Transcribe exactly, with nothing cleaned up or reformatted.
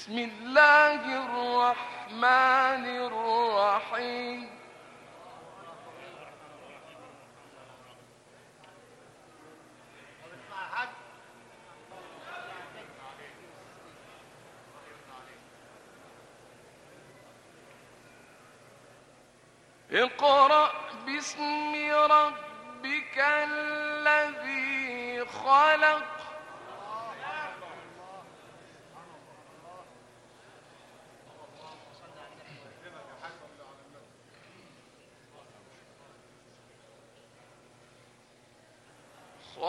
بسم الله الرحمن الرحيم. اقرأ باسم ربك الذي خلق